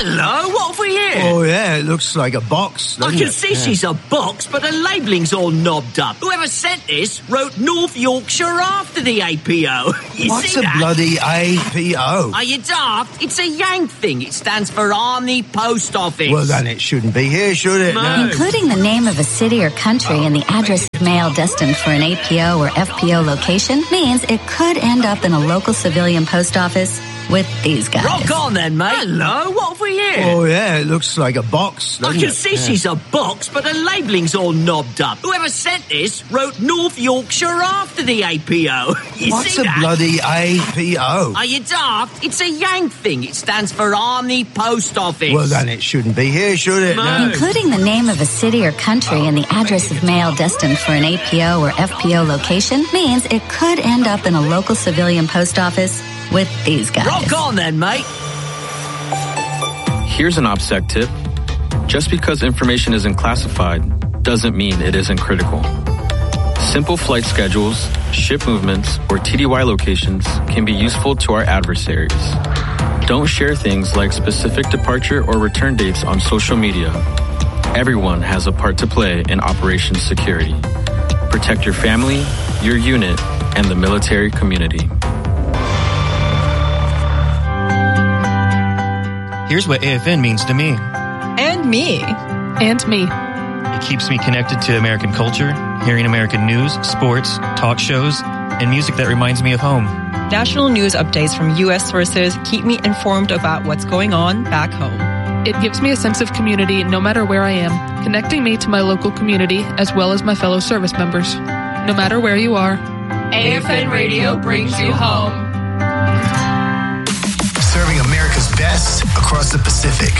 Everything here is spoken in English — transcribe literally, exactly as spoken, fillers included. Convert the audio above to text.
Hello, what have we here? Oh, yeah, it looks like a box, I doesn't can it? see Yeah. she's a box, but her labelling's all knobbed up. Whoever sent this wrote North Yorkshire after the A P O. You What's see a that? bloody A P O? Are you daft? It's a Yank thing. It stands for Army Post Office. Well, then it shouldn't be here, should it? No. Including the name of a city or country and the address of mail destined for an A P O or F P O location means it could end up in a local civilian post office with these guys. Rock on then, mate. Hello, what have we here? Oh, yeah, it looks like a box, I doesn't can it? see Yeah. she's a box, but her labelling's all knobbed up. Whoever sent this wrote North Yorkshire after the A P O. You What's see a that? bloody A P O? Are you daft? It's a Yank thing. It stands for Army Post Office. Well, then it shouldn't be here, should it? No. Including the name of a city or country and the address of mail destined for an A P O or F P O location means it could end up in a local civilian post office with these guys. Rock on then, mate. Here's an OPSEC tip. Just because information isn't classified doesn't mean it isn't critical. Simple flight schedules, ship movements, or T D Y locations can be useful to our adversaries. Don't share things like specific departure or return dates on social media. Everyone has a part to play in Operation Security. Protect your family, your unit, and the military community. Here's what A F N means to me. And me. And me. It keeps me connected to American culture, hearing American news, sports, talk shows, and music that reminds me of home. National news updates from U S sources keep me informed about what's going on back home. It gives me a sense of community no matter where I am, connecting me to my local community as well as my fellow service members. No matter where you are, A F N Radio brings you home. Serving America's best across the Pacific.